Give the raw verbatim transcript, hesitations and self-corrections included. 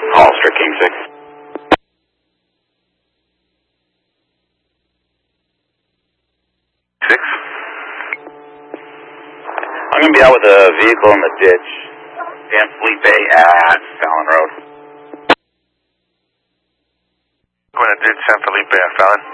Hollister, King six. Six? I'm going to be out with a vehicle in the ditch. San Felipe at Fallon Road. Going to ditch San Felipe at Fallon.